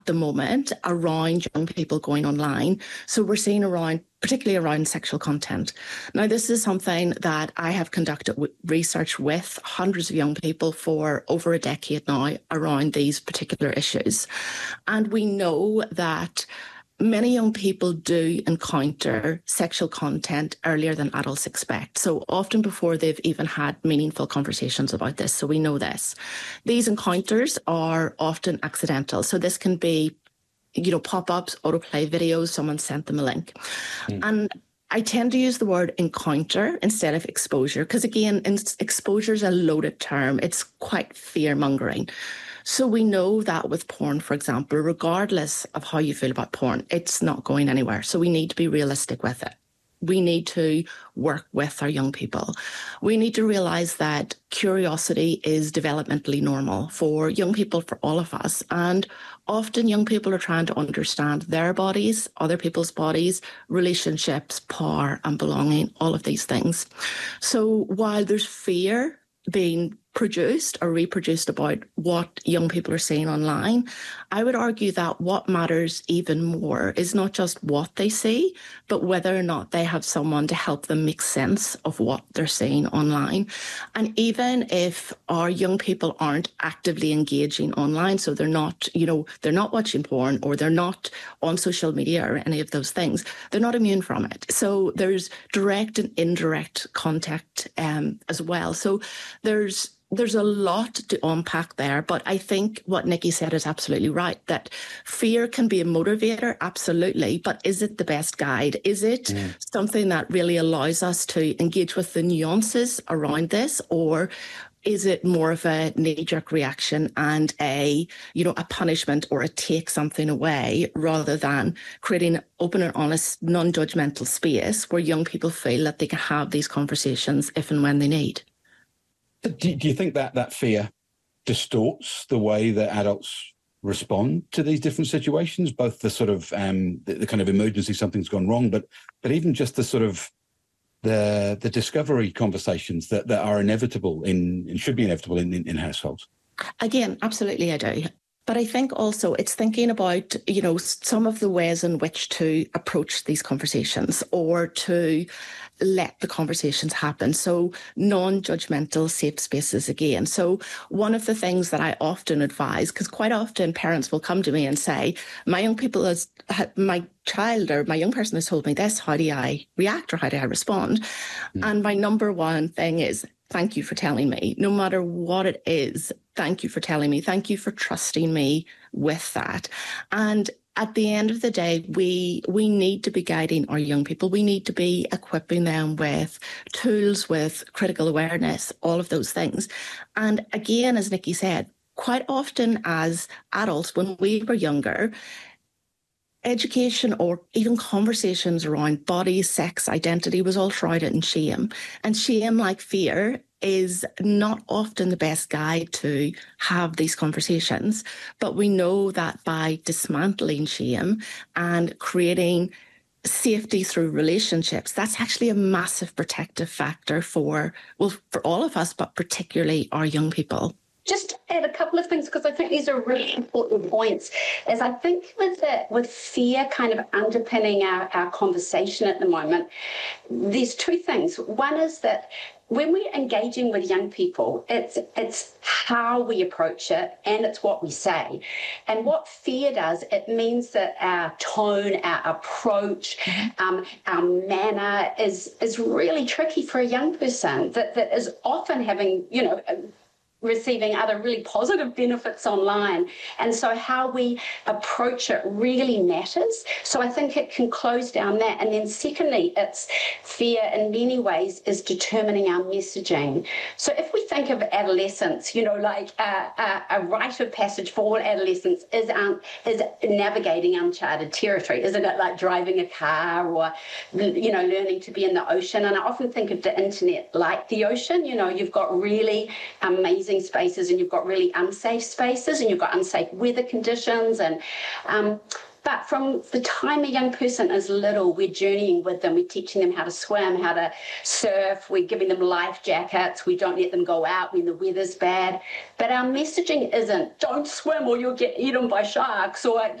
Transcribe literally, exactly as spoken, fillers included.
the moment around young people going online. So we're seeing around, particularly around sexual content. Now, this is something that I have conducted w- research with hundreds of young people for over a decade now around these particular issues. And we know that many young people do encounter sexual content earlier than adults expect. So often before they've even had meaningful conversations about this. So we know this. These encounters are often accidental. So this can be, you know, pop-ups, autoplay videos, someone sent them a link. Mm. And I tend to use the word encounter instead of exposure, because again, exposure is a loaded term. It's quite fear-mongering. So we know that with porn, for example, regardless of how you feel about porn, it's not going anywhere. So we need to be realistic with it. We need to work with our young people. We need to realize that curiosity is developmentally normal for young people, for all of us. And often young people are trying to understand their bodies, other people's bodies, relationships, power and belonging, all of these things. So while there's fear being produced or reproduced about what young people are seeing online, I would argue that what matters even more is not just what they see, but whether or not they have someone to help them make sense of what they're seeing online. And even if our young people aren't actively engaging online, so they're not, you know, they're not watching porn or they're not on social media or any of those things, they're not immune from it. So there's direct and indirect contact um, as well. So there's There's a lot to unpack there, but I think what Nikki said is absolutely right, that fear can be a motivator, absolutely, but is it the best guide? Is it mm. something that really allows us to engage with the nuances around this, or is it more of a knee-jerk reaction and a, you know, a punishment or a take something away, rather than creating an open and honest, non-judgmental space where young people feel that they can have these conversations if and when they need? Do, do you think that that fear distorts the way that adults respond to these different situations, both the sort of um, the, the kind of emergency, something's gone wrong, but but even just the sort of the the discovery conversations that, that are inevitable in and should be inevitable in, in, in households? Again, absolutely I do. But I think also it's thinking about, you know, some of the ways in which to approach these conversations or to let the conversations happen. So non-judgmental safe spaces again. So one of the things that I often advise, because quite often parents will come to me and say, my young people, has, my child or my young person has told me this, how do I react or how do I respond? Mm. And my number one thing is, thank you for telling me, no matter what it is. Thank you for telling me. Thank you for trusting me with that. And at the end of the day, we we need to be guiding our young people. We need to be equipping them with tools, with critical awareness, all of those things. And again, as Nikki said, quite often as adults, when we were younger, education or even conversations around body, sex, identity was all shrouded in shame. And shame, like fear, is not often the best guide to have these conversations. But we know that by dismantling shame and creating safety through relationships, that's actually a massive protective factor for, well, for all of us, but particularly our young people. Just add a couple of things, because I think these are really important points. As I think with the, with fear kind of underpinning our, our conversation at the moment, there's two things. One is that when we're engaging with young people, it's it's how we approach it and it's what we say. And what fear does, it means that our tone, our approach, mm-hmm. um, our manner is is really tricky for a young person that, that is often having, you know, receiving other really positive benefits online. And so how we approach it really matters. So I think it can close down that. And then secondly, it's fear in many ways is determining our messaging. So if we think of adolescence, you know, like a, a, a rite of passage for all adolescents is, um, is navigating uncharted territory. Isn't it like driving a car or, you know, learning to be in the ocean? And I often think of the internet like the ocean. You know, you've got really amazing spaces and you've got really unsafe spaces and you've got unsafe weather conditions. And um, But from the time a young person is little, we're journeying with them. We're teaching them how to swim, how to surf. We're giving them life jackets. We don't let them go out when the weather's bad. But our messaging isn't, don't swim or you'll get eaten by sharks, or